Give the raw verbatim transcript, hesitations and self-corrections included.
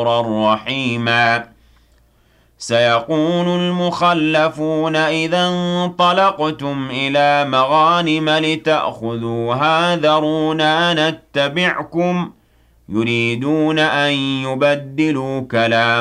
رحيما سيقول المخلفون إذا انطلقتم إلى مغانم لتأخذوها ذرونا نتبعكم يريدون أن يبدلوا كلام